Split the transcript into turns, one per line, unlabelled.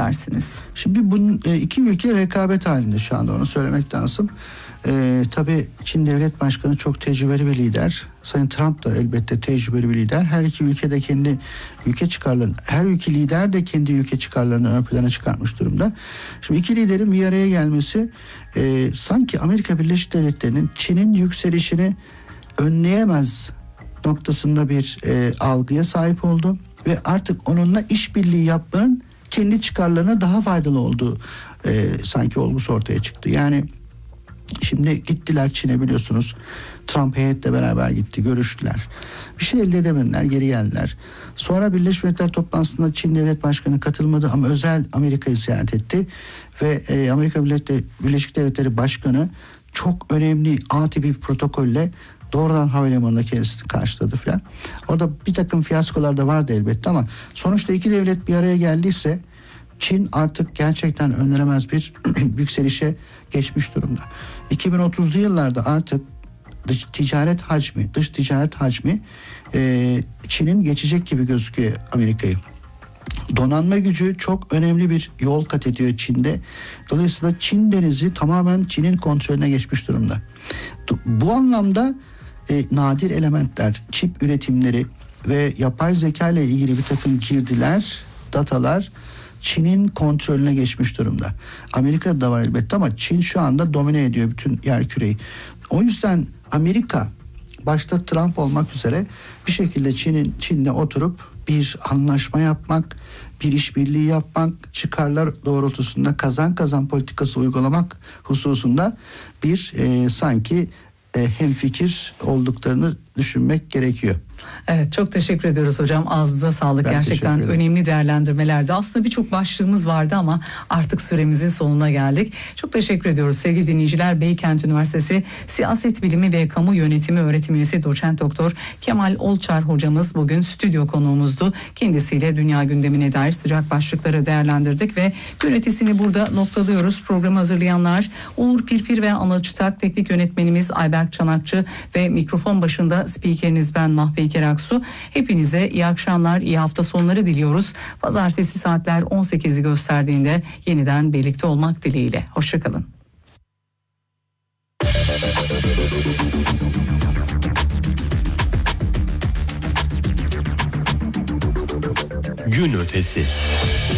edersiniz?
Şimdi bunun iki ülke rekabet halinde şu anda, onu söylemek lazım. Tabii Çin Devlet Başkanı çok tecrübeli bir lider. Sayın Trump da elbette tecrübeli bir lider. Her iki ülke de kendi ülke çıkarlarını, her ülke lider de kendi ülke çıkarlarını ön plana çıkartmış durumda. Şimdi iki liderin bir araya gelmesi sanki Amerika Birleşik Devletleri'nin Çin'in yükselişini önleyemez noktasında bir algıya sahip oldu ve artık onunla işbirliği yapmanın kendi çıkarlarına daha faydalı olduğu sanki olgusu ortaya çıktı. Yani şimdi gittiler Çin'e, biliyorsunuz. Trump heyetle beraber gitti, görüştüler. Bir şey elde edemediler, geri geldiler. Sonra Birleşmiş Milletler toplantısında Çin Devlet Başkanı katılmadı ama özel Amerika'yı ziyaret etti. Ve Amerika Birleşik Devletleri Başkanı çok önemli A tipi bir protokolle doğrudan havalimanında kendisini karşıladı falan. Orada bir takım fiyaskolar da vardı elbette ama sonuçta iki devlet bir araya geldiyse Çin artık gerçekten önlenemez bir yükselişe geçmiş durumda. 2030'lu yıllarda artık dış ticaret hacmi Çin'in geçecek gibi gözüküyor Amerika'yı. Donanma gücü çok önemli bir yol kat ediyor Çin'de. Dolayısıyla Çin denizi tamamen Çin'in kontrolüne geçmiş durumda. Bu anlamda nadir elementler, çip üretimleri ve yapay zeka ile ilgili bir takım girdiler, datalar Çin'in kontrolüne geçmiş durumda. Amerika'da da var elbette ama Çin şu anda domine ediyor bütün yerküreyi. O yüzden Amerika, başta Trump olmak üzere, bir şekilde Çin'le oturup bir anlaşma yapmak, bir işbirliği yapmak, çıkarlar doğrultusunda kazan kazan politikası uygulamak hususunda bir sanki hemfikir olduklarını düşünmek gerekiyor.
Evet, çok teşekkür ediyoruz hocam. Ağzınıza sağlık.
Ben
gerçekten önemli değerlendirmelerdi. Aslında birçok başlığımız vardı ama artık süremizin sonuna geldik. Çok teşekkür ediyoruz sevgili dinleyiciler. Beykent Üniversitesi Siyaset Bilimi ve Kamu Yönetimi öğretim üyesi doçent doktor Kemal Olçar hocamız bugün stüdyo konuğumuzdu. Kendisiyle dünya gündemine dair sıcak başlıkları değerlendirdik ve yöneticisini burada noktalıyoruz. Programı hazırlayanlar Uğur Pirpir ve Anıl Çıtak, teknik yönetmenimiz Ayberk Çanakçı ve mikrofon başında spikeriniz ben Mahve Keraksu. Hepinize iyi akşamlar, iyi hafta sonları diliyoruz. Pazartesi saatler 18'i gösterdiğinde yeniden birlikte olmak dileğiyle. Hoşçakalın.
Gün ötesi.